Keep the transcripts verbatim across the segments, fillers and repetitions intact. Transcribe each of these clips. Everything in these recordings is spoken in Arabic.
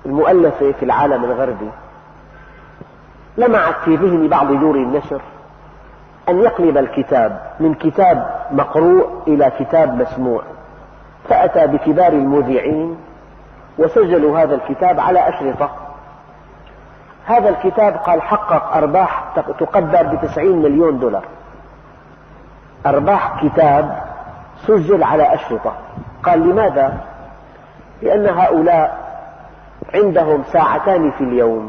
المؤلفة في العالم الغربي لمعت في ذهن بعض دور النشر أن يقلب الكتاب من كتاب مقروء إلى كتاب مسموع، فأتى بكبار المذيعين وسجلوا هذا الكتاب على أشرطة. هذا الكتاب قال حقق أرباح تقدر بتسعين مليون دولار، أرباح كتاب سجل على أشرطة. قال لماذا؟ لأن هؤلاء عندهم ساعتان في اليوم،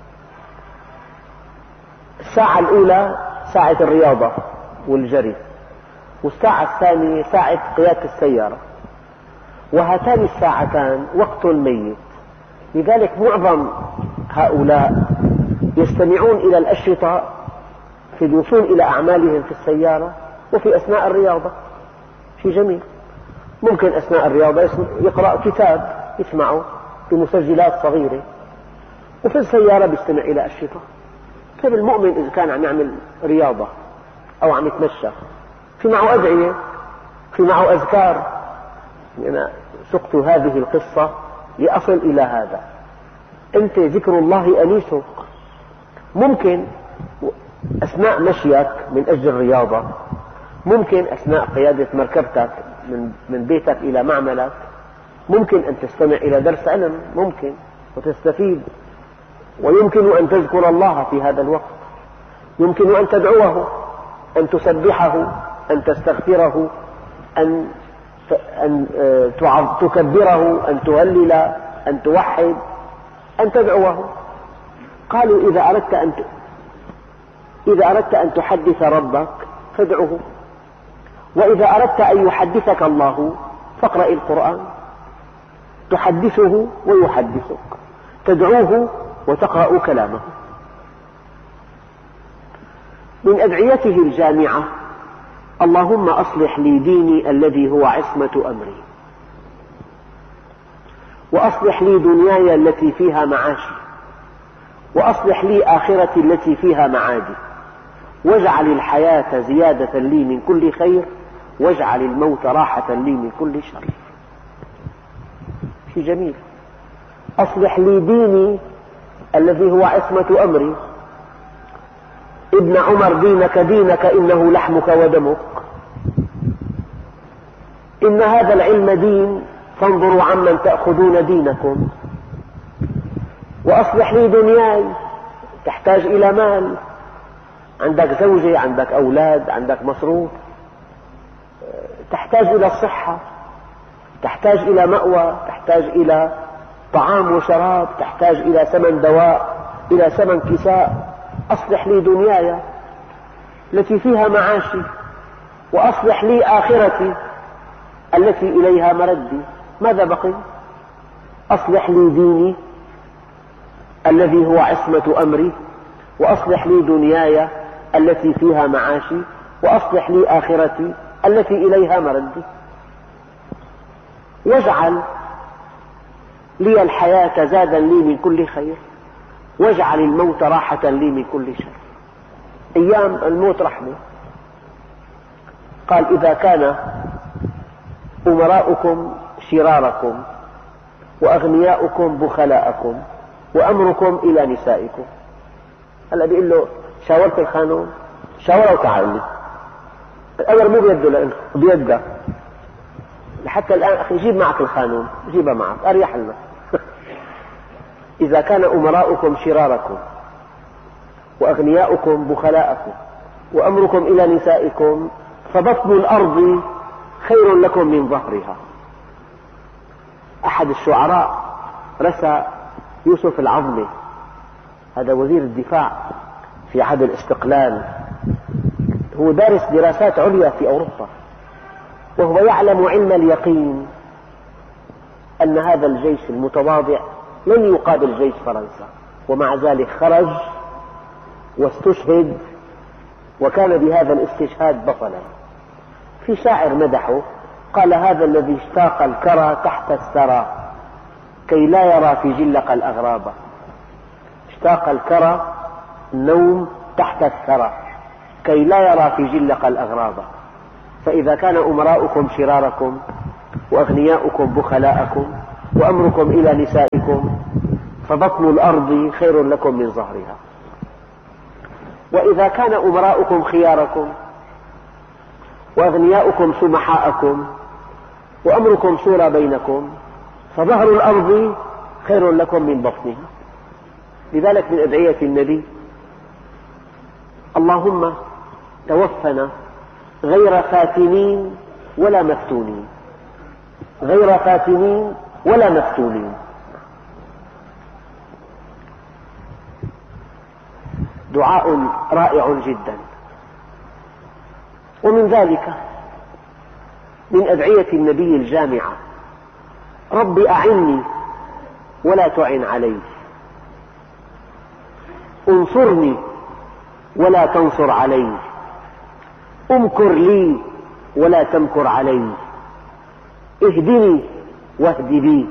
الساعة الأولى ساعة الرياضة والجري، والساعة الثانية ساعة قيادة السيارة، وهاتان الساعتان وقت ميت. لذلك معظم هؤلاء يستمعون إلى الأشرطة في الوصول إلى أعمالهم في السيارة وفي أثناء الرياضة. شيء جميل. ممكن أثناء الرياضة يقرأ كتاب يسمعه بمسجلات صغيرة، وفي السيارة يستمع إلى أشرطة. طيب المؤمن إذا كان عم يعمل رياضة أو عم يتمشى في معه أدعية، في معه أذكار. أنا سقت هذه القصة لأصل إلى هذا. أنت ذكر الله أنيسك. ممكن أثناء مشيك من أجل الرياضة، ممكن أثناء قيادة مركبتك من بيتك إلى معملك، ممكن أن تستمع إلى درس علم، ممكن وتستفيد. ويمكن أن تذكر الله في هذا الوقت، يمكن أن تدعوه، أن تسبحه، أن تستغفره، أن أن تكبره، أن تهلل، أن توحد، أن تدعوه. قالوا إذا أردت أن إذا أردت أن تحدث ربك فادعه، وإذا أردت أن يحدثك الله فاقرأ القرآن، تحدثه ويحدثك، تدعوه وتقرأ كلامه. من أدعيته الجامعة: اللهم أصلح لي ديني الذي هو عصمة أمري، وأصلح لي دنياي التي فيها معاشي، وأصلح لي آخرتي التي فيها معادي، واجعل الحياة زيادة لي من كل خير، واجعل الموت راحة لي من كل شر. شيء جميل. أصلح لي ديني الذي هو عصمة أمري. ابن عمر دينك دينك إنه لحمك ودمك. إن هذا العلم دين فانظروا عمن تأخذون دينكم. وأصلح لي دنياي، تحتاج إلى مال، عندك زوجة، عندك أولاد، عندك مصروف، تحتاج إلى الصحة، تحتاج إلى مأوى، تحتاج إلى طعام وشراب، تحتاج إلى ثمن دواء، إلى ثمن كساء. أصلح لي دنياي التي فيها معاشي، وأصلح لي آخرتي التي إليها مردي. ماذا بقي؟ أصلح لي ديني الذي هو عصمة أمري، وأصلح لي دنياي التي فيها معاشي، وأصلح لي آخرتي التي إليها مردي، واجعل لي الحياة زادا لي من كل خير، واجعل الموت راحة لي من كل شر. أيام الموت رحمة. قال إذا كان أمراؤكم شراركم، وأغنياؤكم بخلاءكم، وأمركم إلى نسائكم. هلا بيقول له شاورت الخانون؟ شاوره وتعال لي. الأمر مو بيده لأنه بيده. لحتى الآن أخي جيب معك الخانون، جيبها معك أريح لنا. إذا كان أمراؤكم شراركم، وأغنياؤكم بخلاءكم، وأمركم إلى نسائكم، فبطن الأرض خير لكم من ظهرها. أحد الشعراء رثى يوسف العظمي، هذا وزير الدفاع في عهد الاستقلال، هو دارس دراسات عليا في أوروبا، وهو يعلم علم اليقين أن هذا الجيش المتواضع لن يقابل جيش فرنسا، ومع ذلك خرج واستشهد، وكان بهذا الاستشهاد بطلا. في شاعر مدحه قال: هذا الذي اشتاق الكرى تحت الثرى كي لا يرى في جلق الأغراب. اشتاق الكرى النوم تحت الثرى كي لا يرى في جلق الأغراب. فإذا كان أمراؤكم شراركم، وأغنياؤكم بخلاءكم، وأمركم إلى نسائكم، فبطن الأرض خير لكم من ظهرها. وإذا كان أمراؤكم خياركم وأغنياؤكم سمحاءكم وأمركم شورى بينكم فظهر الأرض خير لكم من بطنها. لذلك من أدعية النبي: اللهم توفنا غير فاتنين ولا مفتونين، غير فاتنين ولا مفتونين. دعاء رائع جدا. ومن ذلك من أدعية النبي الجامعة: رب أعني ولا تعن علي، انصرني ولا تنصر علي، امكر لي ولا تمكر علي، اهدني واهد بي،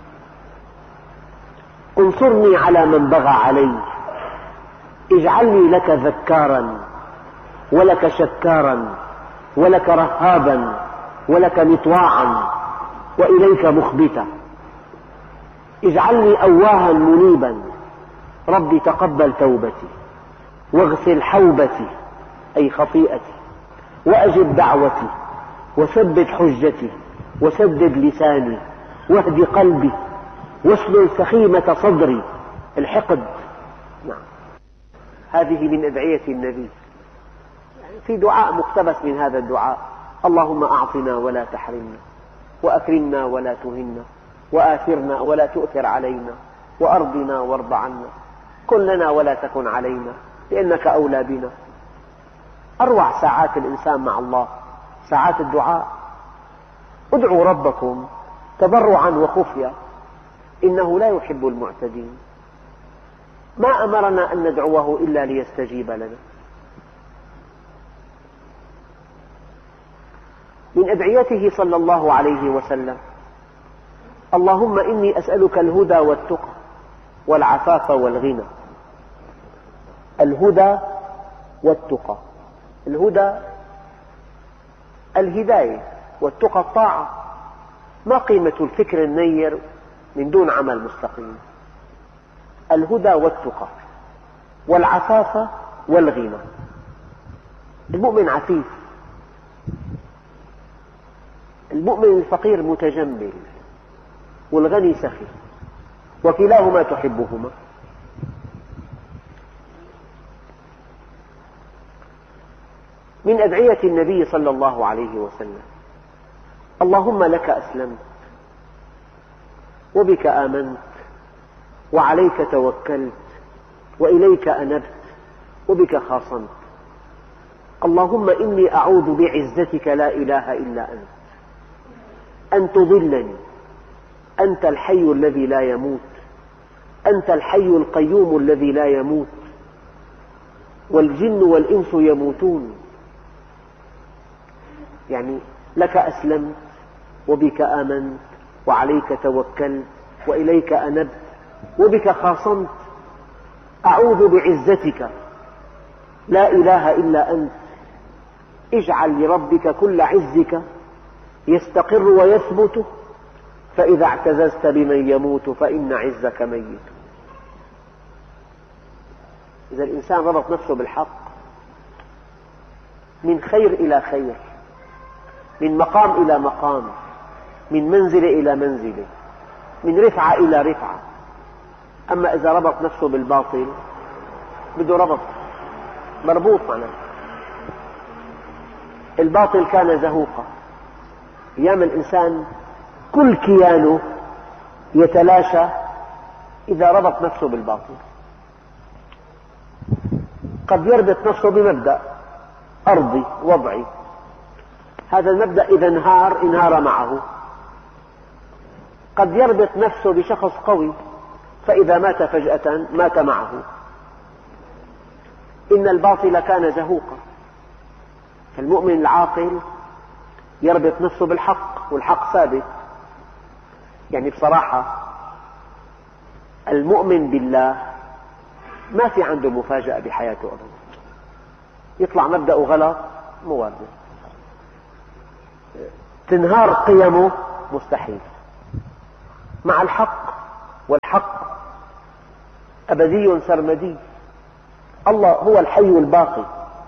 انصرني على من بغى علي، اجعلني لك ذكارا ولك شكارا ولك رهابا ولك مطواعا وإليك مخبتا، اجعلني أواها منيبا، ربي تقبل توبتي واغسل حوبتي أي خطيئتي، وأجب دعوتي وثبت حجتي وسدد لساني واهد قلبي واسلل سخيمة صدري الحقد. نعم. هذه من أدعية النبي. في دعاء مقتبس من هذا الدعاء: اللهم أعطنا ولا تحرمنا، وأكرمنا ولا تهنا، وآثرنا ولا تؤثر علينا، وأرضنا وارض عنا، كن لنا ولا تكن علينا لأنك أولى بنا. أروع ساعات الإنسان مع الله ساعات الدعاء. ادعوا ربكم تضرعا وخفيا إنه لا يحب المعتدين. ما أمرنا أن ندعوه إلا ليستجيب لنا. من أدعيته صلى الله عليه وسلم: اللهم إني أسألك الهدى والتقى والعفاف والغنى. الهدى والتقى. الهدى الهداية، والتقى الطاعة. ما قيمة الفكر النير من دون عمل مستقيم؟ الهدى والتقى والعفاف والغنى. المؤمن عفيف، المؤمن الفقير متجمل، والغني سخي، وكلاهما تحبهما. من أدعية النبي صلى الله عليه وسلم: اللهم لك أسلمت وبك آمنت وعليك توكلت وإليك أنبت وبك خاصمت. اللهم إني أعوذ بعزتك لا إله إلا أنت أن تضلني، أنت الحي الذي لا يموت، أنت الحي القيوم الذي لا يموت، والجن والإنس يموتون. يعني لك أسلمت وبك آمنت وعليك توكلت وإليك أنبت وبك خاصمت. أعوذ بعزتك لا إله إلا أنت. اجعل لربك كل عزك يستقر ويثبت، فإذا اعتززت بمن يموت فإن عزك ميت. إذا الإنسان ربط نفسه بالحق، من خير إلى خير، من مقام إلى مقام، من منزلة إلى منزلة، من رفعة إلى رفعة. أما إذا ربط نفسه بالباطل بده ربط مربوط معناه. الباطل كان زهوقا، أيام الإنسان كل كيانه يتلاشى إذا ربط نفسه بالباطل. قد يربط نفسه بمبدأ أرضي وضعي، هذا المبدأ إذا انهار انهار معه. قد يربط نفسه بشخص قوي، فإذا مات فجأة مات معه. إن الباطل كان زهوقا. فالمؤمن العاقل يربط نفسه بالحق، والحق ثابت. يعني بصراحة المؤمن بالله ما في عنده مفاجأة بحياته أبدا. يطلع مبدأه غلط موارد، تنهار قيمه مستحيل. مع الحق، والحق أبدي سرمدي، الله هو الحي الباقي.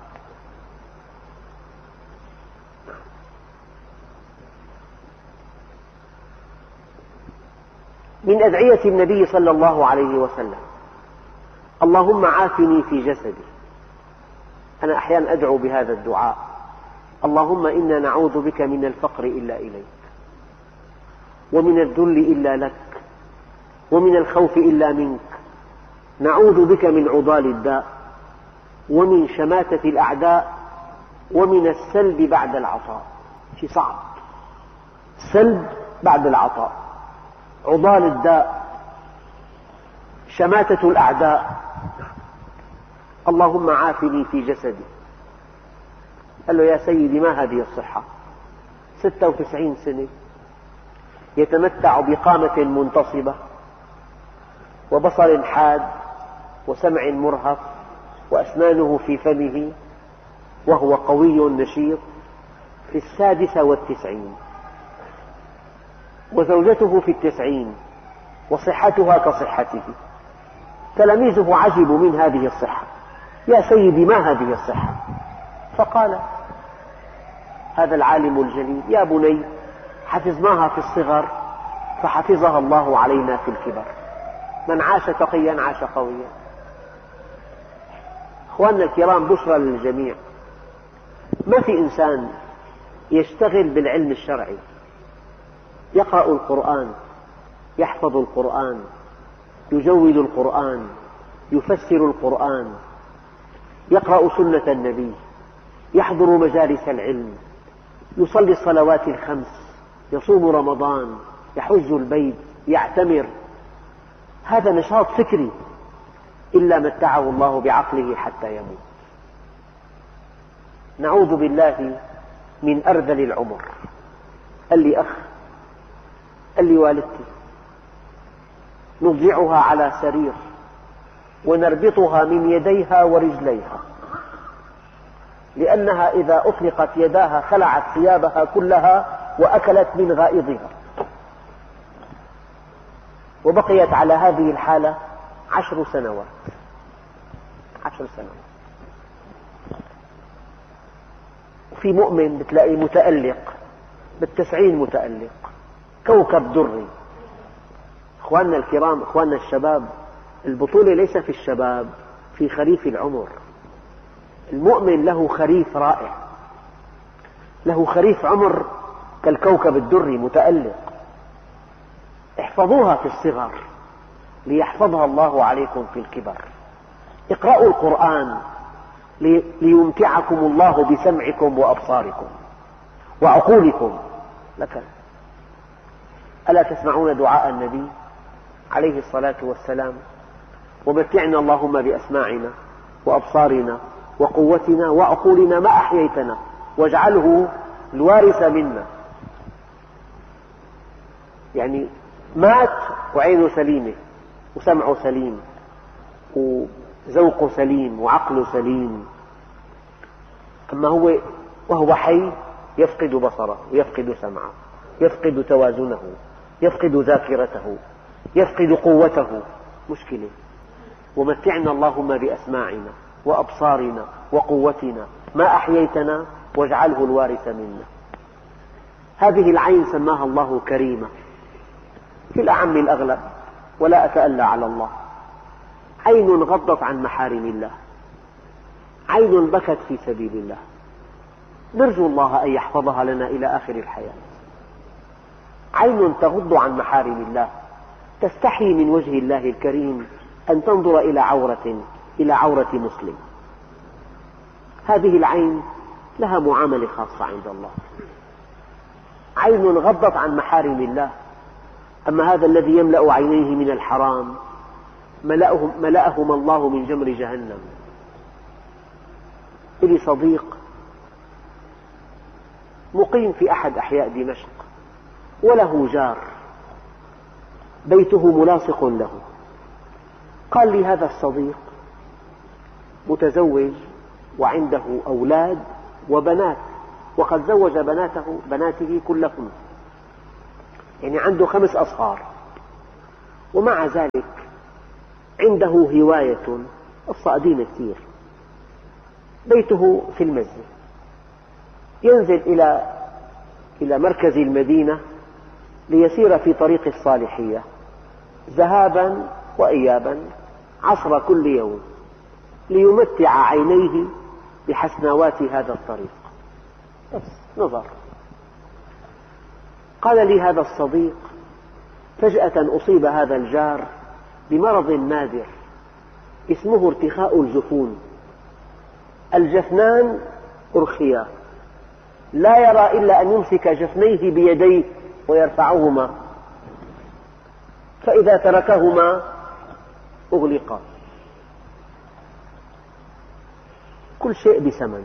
من أدعية النبي صلى الله عليه وسلم: اللهم عافني في جسدي. أنا أحيانا أدعو بهذا الدعاء: اللهم إنا نعوذ بك من الفقر إلا إليك، ومن الذل إلا لك، ومن الخوف إلا منك، نعوذ بك من عضال الداء، ومن شماتة الأعداء، ومن السلب بعد العطاء. شيء صعب، سلب بعد العطاء، عضال الداء، شماتة الأعداء. اللهم عافني في جسدي. قال له: يا سيدي، ما هذه الصحة؟ ستة وتسعين سنة يتمتع بقامة منتصبة، وبصر حاد، وسمع مرهف، وأسنانه في فمه، وهو قوي نشيط، في السادسة والتسعين، وزوجته في التسعين، وصحتها كصحته. تلاميذه عجبوا من هذه الصحة: يا سيدي، ما هذه الصحة؟ فقال هذا العالم الجليل: يا بني، حفظناها في الصغر فحفظها الله علينا في الكبر. من عاش تقيا عاش قويا. أخواننا الكرام، بشرى للجميع: ما في إنسان يشتغل بالعلم الشرعي، يقرأ القرآن، يحفظ القرآن، يجود القرآن، يفسر القرآن، يقرأ سنة النبي، يحضر مجالس العلم، يصلي الصلوات الخمس، يصوم رمضان، يحج البيت، يعتمر. هذا نشاط فكري، إلا متعه الله بعقله حتى يموت. نعوذ بالله من أرذل العمر. قال لي أخ، قال لي والدتي: نضجعها على سرير ونربطها من يديها ورجليها، لأنها إذا أطلقت يداها خلعت ثيابها كلها وأكلت من غائضها، وبقيت على هذه الحالة عشر سنوات. عشر سنوات. وفي مؤمن بتلاقي متألق بالتسعين، متألق كوكب دري. أخواننا الكرام، أخواننا الشباب، البطولة ليس في الشباب، في خريف العمر. المؤمن له خريف رائع، له خريف عمر كالكوكب الدري متألق. احفظوها في الصغر ليحفظها الله عليكم في الكبر. اقرأوا القرآن ليمتعكم الله بسمعكم وأبصاركم وعقولكم. لك ألا تسمعون دعاء النبي عليه الصلاة والسلام: ومتعنا اللهم بأسماعنا وأبصارنا وقوتنا وعقولنا ما أحييتنا واجعله الوارث منا. يعني مات وعينه سليمة وسمعه سليم وذوقه سليم وعقله سليم، أما هو وهو حي يفقد بصره ويفقد سمعه، يفقد توازنه، يفقد ذاكرته، يفقد قوته. مشكلة. ومتعنا اللهم بأسماعنا وأبصارنا وقوتنا ما أحييتنا واجعله الوارث منا. هذه العين سماها الله كريمة في الأعم الأغلب، ولا أتألى على الله. عين غضت عن محارم الله، عين بكت في سبيل الله، نرجو الله أن يحفظها لنا إلى آخر الحياة. عين تغض عن محارم الله، تستحي من وجه الله الكريم أن تنظر إلى عورة إلى عورة مسلم. هذه العين لها معاملة خاصة عند الله. عين غضت عن محارم الله، أما هذا الذي يملأ عينيه من الحرام ملأهم ملأهما الله من جمر جهنم. لي صديق مقيم في أحد أحياء دمشق، وله جار بيته ملاصق له. قال لي هذا الصديق متزوج وعنده أولاد وبنات، وقد زوج بناته بناته كلهن، يعني عنده خمس أصهار، ومع ذلك عنده هواية، قصة قديمة كثير، بيته في المسجد، ينزل إلى إلى مركز المدينة ليسير في طريق الصالحية ذهابا وإيابا عصر كل يوم ليمتع عينيه بحسناوات هذا الطريق. بس نظر. قال لي هذا الصديق: فجأة أصيب هذا الجار بمرض نادر اسمه ارتخاء الجفون، الجفنان أرخيا، لا يرى إلا أن يمسك جفنيه بيديه ويرفعهما، فإذا تركهما أغلقا. كل شيء بثمن،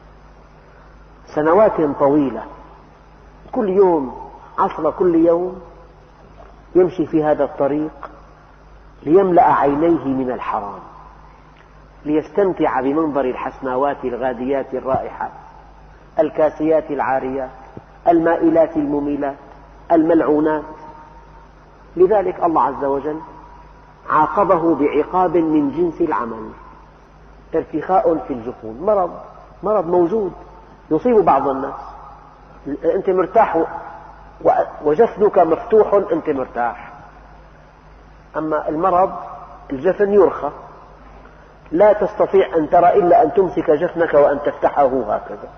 سنوات طويلة، كل يوم عصر كل يوم يمشي في هذا الطريق ليملأ عينيه من الحرام، ليستمتع بمنظر الحسناوات الغاديات الرائحات الكاسيات العاريات المائلات المميلات الملعونات. لذلك الله عز وجل عاقبه بعقاب من جنس العمل، ارتخاء في الجفون، مرض مرض موجود يصيب بعض الناس، أنت مرتاح وجفنك مفتوح أنت مرتاح، أما المرض الجفن يرخى، لا تستطيع أن ترى إلا أن تمسك جفنك وأن تفتحه هكذا.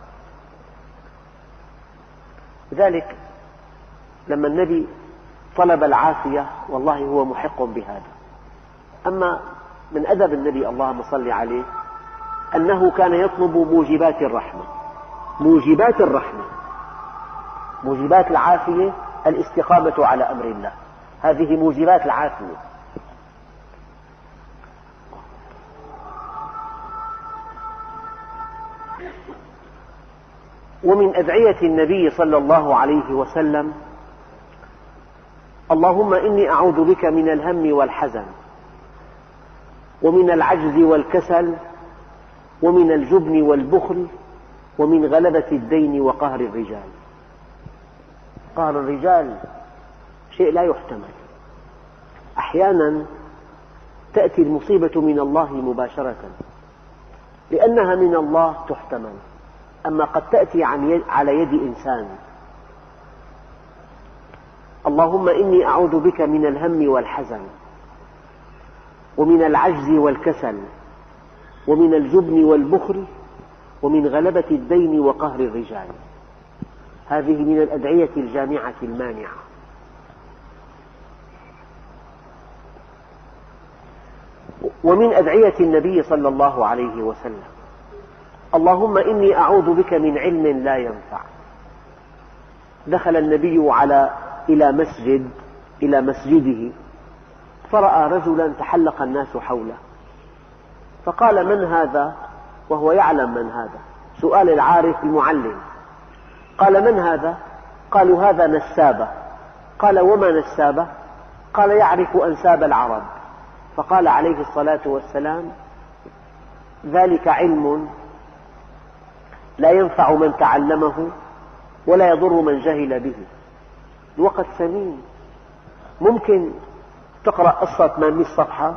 لذلك لما النبي طلب العافية والله هو محق بهذا. أما من أدب النبي اللهم صل عليه أنه كان يطلب موجبات الرحمة، موجبات الرحمة، موجبات العافية الاستقامة على أمر الله، هذه موجبات العافية. ومن أدعية النبي صلى الله عليه وسلم: اللهم إني أعوذ بك من الهم والحزن، ومن العجز والكسل، ومن الجبن والبخل، ومن غلبة الدين وقهر الرجال. قهر الرجال شيء لا يحتمل، أحيانا تأتي المصيبة من الله مباشرة لأنها من الله تحتمل، أما قد تأتي على يد إنسان. اللهم إني أعوذ بك من الهم والحزن، ومن العجز والكسل، ومن الجبن والبخل، ومن غلبة الدين وقهر الرجال. هذه من الأدعية الجامعة المانعة. ومن أدعية النبي صلى الله عليه وسلم: اللهم إني أعوذ بك من علم لا ينفع. دخل النبي على إلى مسجد إلى مسجده فرأى رجلا تحلق الناس حوله، فقال: من هذا؟ وهو يعلم من هذا، سؤال العارف المعلم. قال: من هذا؟ قالوا: هذا نسابة. قال: وما نسابة؟ قال: يعرف أنساب العرب. فقال عليه الصلاة والسلام: ذلك علم لا ينفع من تعلمه ولا يضر من جهل به. الوقت ثمين، ممكن تقرأ قصة ثمانمئة صفحة،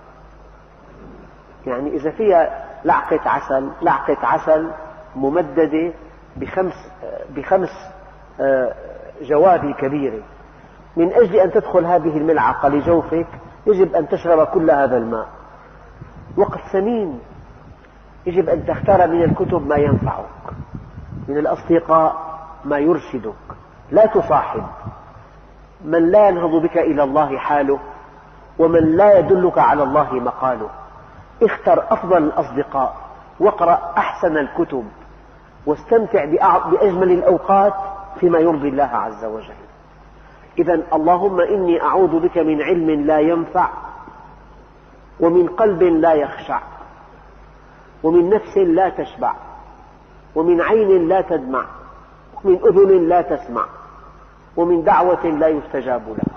يعني إذا فيها لعقة عسل، لعقة عسل ممددة بخمس, بخمس جواب كبيرة، من أجل أن تدخل هذه الملعقة لجوفك يجب أن تشرب كل هذا الماء. وقت ثمين، يجب أن تختار من الكتب ما ينفعك، من الأصدقاء ما يرشدك، لا تصاحب من لا ينهض بك إلى الله حاله، ومن لا يدلك على الله مقاله. اختر أفضل الأصدقاء، واقرأ أحسن الكتب، واستمتع بأجمل الأوقات فيما يرضي الله عز وجل. إذن اللهم إني أعوذ بك من علم لا ينفع، ومن قلب لا يخشع، ومن نفس لا تشبع، ومن عين لا تدمع، ومن أذن لا تسمع، ومن دعوة لا يستجاب لها.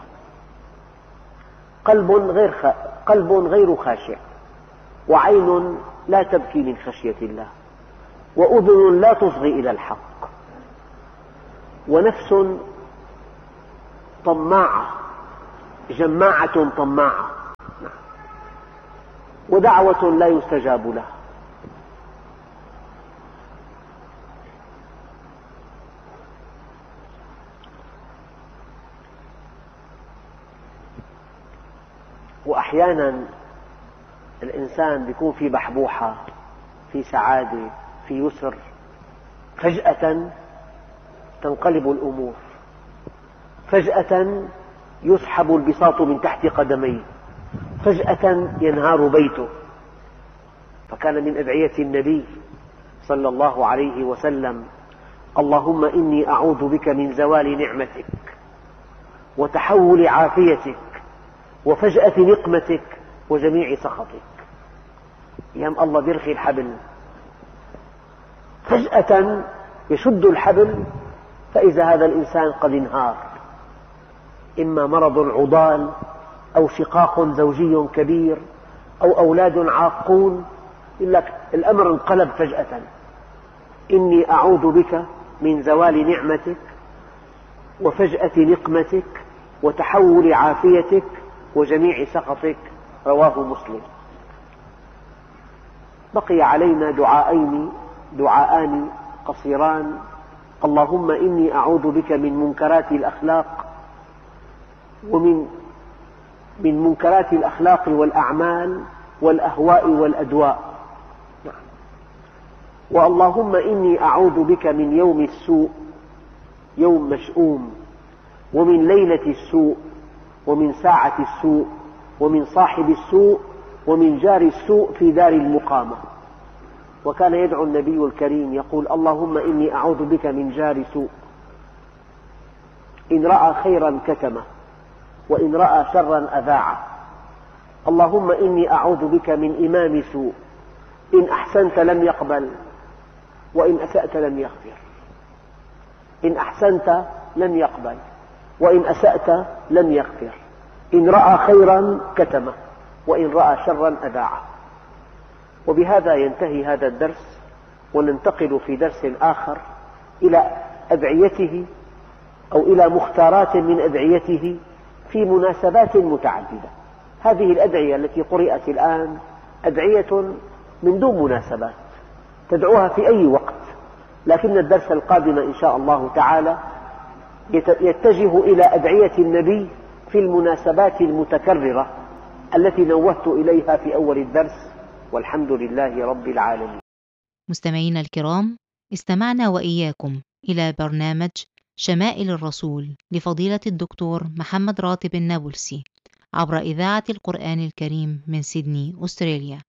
قلب غير خ... قلب غير خاشع، وعين لا تبكي من خشية الله، وأذن لا تصغي إلى الحق، ونفس طماعة جماعة طماعة. ودعوة لا يستجاب لها. وأحيانا الإنسان بيكون في بحبوحة، في سعادة، في يسر، فجأة تنقلب الأمور، فجأة يسحب البساط من تحت قدميه، فجأة ينهار بيته. فكان من أدعية النبي صلى الله عليه وسلم: اللهم إني أعوذ بك من زوال نعمتك وتحول عافيتك وفجأة نقمتك وجميع سخطك. أيام الله بيرخي الحبل، فجأة يشد الحبل فإذا هذا الإنسان قد انهار، إما مرض عضال أو شقاق زوجي كبير أو أولاد عاقون، يقول لك الأمر انقلب فجأة. إني أعوذ بك من زوال نعمتك وفجأة نقمتك وتحول عافيتك وجميع سخطك. رواه مسلم. بقي علينا دعاءين دعاءان قصيران: اللهم إني أعوذ بك من منكرات الأخلاق ومن من منكرات الأخلاق والأعمال والأهواء والأدواء، واللهم إني أعوذ بك من يوم السوء، يوم مشؤوم، ومن ليلة السوء، ومن ساعة السوء، ومن صاحب السوء، ومن جار السوء في دار المقامة. وكان يدعو النبي الكريم يقول: اللهم إني أعوذ بك من جار سوء، إن رأى خيرا كتمه وإن رأى شرا أذاعه. اللهم إني أعوذ بك من إمام سوء، إن أحسنت لم يقبل وإن أسأت لم يغفر. إن أحسنت لم يقبل وإن أسأت لم يغفر. إن رأى خيرا كتمه وإن رأى شرا أذاعه. وبهذا ينتهي هذا الدرس، وننتقل في درس آخر إلى أدعيته أو إلى مختارات من أدعيته في مناسبات متعددة. هذه الأدعية التي قرأت الآن أدعية من دون مناسبات، تدعوها في أي وقت، لكن الدرس القادم إن شاء الله تعالى يتجه إلى أدعية النبي في المناسبات المتكررة التي نوهت إليها في أول الدرس، والحمد لله رب العالمين. مستمعينا الكرام، استمعنا وإياكم إلى برنامج شمائل الرسول لفضيلة الدكتور محمد راتب النابلسي عبر إذاعة القرآن الكريم من سيدني، أستراليا.